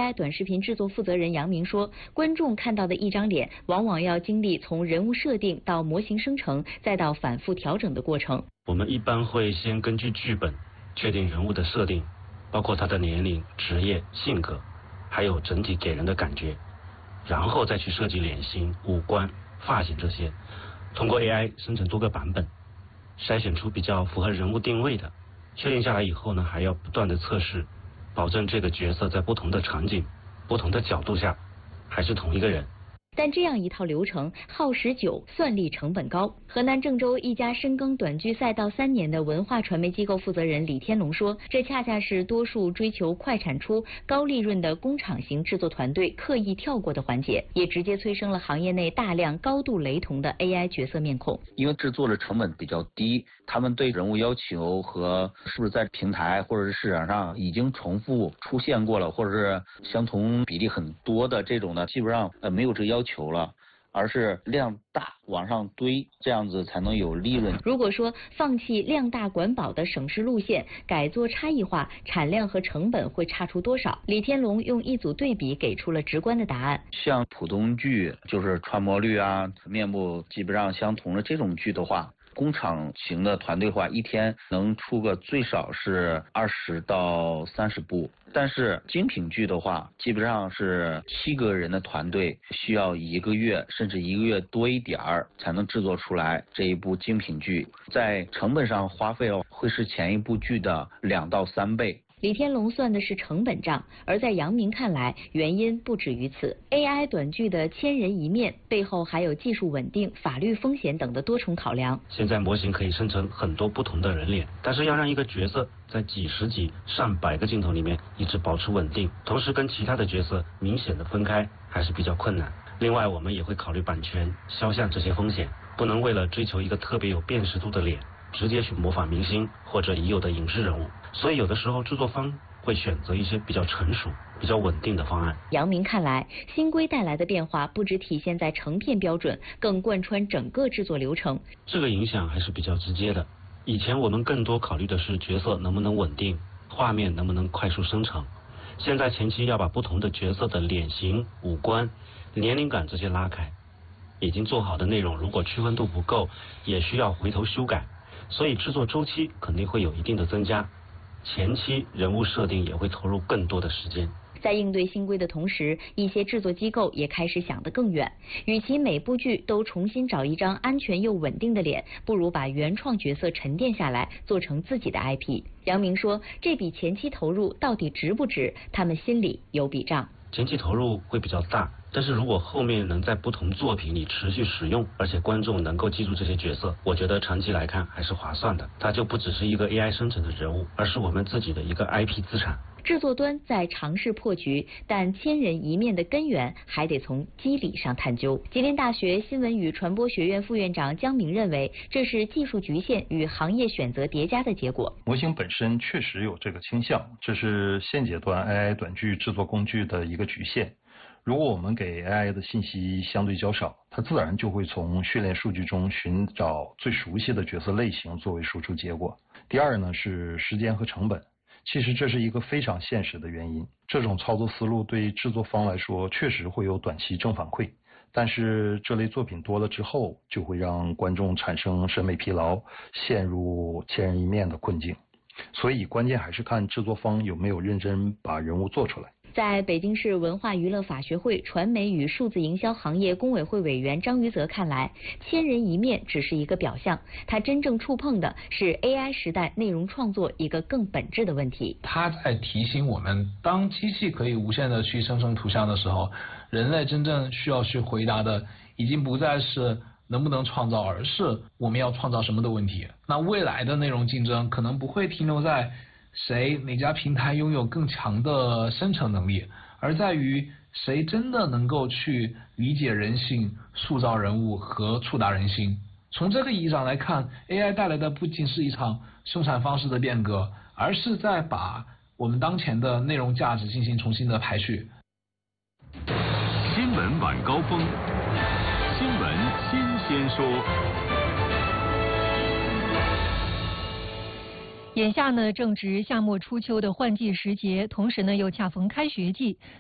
AI 短视频制作负责人杨明说，观众看到的一张脸，往往要经历从人物设定到模型生成，再到反复调整的过程。 我们一般会先根据剧本确定人物的设定，包括他的年龄、职业、性格，还有整体给人的感觉，然后再去设计脸型、五官、发型这些，通过 AI 生成多个版本，筛选出比较符合人物定位的。确定下来以后呢，还要不断的测试，保证这个角色在不同的场景、不同的角度下还是同一个人。 但这样一套流程耗时久，算力成本高。河南郑州一家深耕短剧赛道3年的文化传媒机构负责人李天龙说，这恰恰是多数追求快产出、高利润的工厂型制作团队刻意跳过的环节，也直接催生了行业内大量高度雷同的 AI 角色面孔。 因为制作的成本比较低，他们对人物要求和是不是在平台或者是市场上已经重复出现过了，或者是相同比例很多的这种呢，基本上没有这要求了，而是量大往上堆，这样子才能有利润。 如果说放弃量大管饱的省事路线，改做差异化，产量和成本会差出多少？李天龙用一组对比给出了直观的答案。 像普通剧，就是传播率啊、面部基本上相同的这种剧的话，工厂型的团队的话，一天能出个最少是20到30部，但是精品剧的话，基本上是7个人的团队需要1个月甚至1个月多一点儿才能制作出来这一部精品剧，在成本上花费会是前一部剧的2到3倍。 李天龙算的是成本账，而在杨明看来，原因不止于此。AI 短剧的千人一面背后还有技术稳定、法律风险等的多重考量。 现在模型可以生成很多不同的人脸，但是要让一个角色在几十几、上百个镜头里面一直保持稳定，同时跟其他的角色明显的分开，还是比较困难。另外，我们也会考虑版权、肖像这些风险，不能为了追求一个特别有辨识度的脸，直接去模仿明星或者已有的影视人物。所以有的时候制作方会选择一些比较成熟、比较稳定的方案。 杨明看来，新规带来的变化不只体现在成片标准，更贯穿整个制作流程。 这个影响还是比较直接的。以前我们更多考虑的是角色能不能稳定，画面能不能快速生成。现在前期要把不同的角色的脸型、五官、年龄感这些拉开，已经做好的内容如果区分度不够，也需要回头修改，所以制作周期肯定会有一定的增加。前期人物设定也会投入更多的时间。 在应对新规的同时，一些制作机构也开始想得更远。与其每部剧都重新找一张安全又稳定的脸，不如把原创角色沉淀下来，做成自己的 IP。杨明说，这笔前期投入到底值不值，他们心里有笔账。 前期投入会比较大，但是如果后面能在不同作品里持续使用，而且观众能够记住这些角色，我觉得长期来看还是划算的。它就不只是一个 AI 生成的人物，而是我们自己的一个 IP 资产。 制作端在尝试破局，但千人一面的根源还得从机理上探究。吉林大学新闻与传播学院副院长姜明认为，这是技术局限与行业选择叠加的结果。 模型本身确实有这个倾向，这是现阶段 AI 短剧制作工具的一个局限。如果我们给 AI 的信息相对较少，它自然就会从训练数据中寻找最熟悉的角色类型作为输出结果。第二呢是时间和成本。其实这是一个非常现实的原因，这种操作思路对制作方来说确实会有短期正反馈，但是这类作品多了之后，就会让观众产生审美疲劳，陷入千人一面的困境。所以关键还是看制作方有没有认真把人物做出来。 在北京市文化娱乐法学会传媒与数字营销行业工委会委员张于泽看来，千人一面只是一个表象，他真正触碰的是 AI 时代内容创作一个更本质的问题。 他在提醒我们，当机器可以无限的去生成图像的时候，人类真正需要去回答的已经不再是能不能创造，而是我们要创造什么的问题。那未来的内容竞争可能不会停留在哪家平台拥有更强的生成能力，而在于谁真的能够去理解人性、塑造人物和触达人心。从这个意义上来看， AI 带来的不仅是一场生产方式的变革，而是在把我们当前的内容价值进行重新的排序。 新闻晚高峰，新闻新鲜说。 眼下呢，正值夏末初秋的换季时节，同时呢又恰逢开学季，